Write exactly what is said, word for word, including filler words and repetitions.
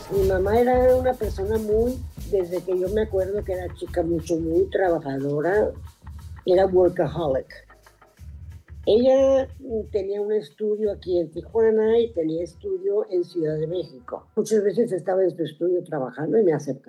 Mi mamá era una persona muy, desde que yo me acuerdo que era chica mucho, muy trabajadora, era workaholic. Ella mm, tenía un estudio aquí en Tijuana y tenía estudio en Ciudad de México. Muchas veces estaba en su estudio trabajando y me acercaba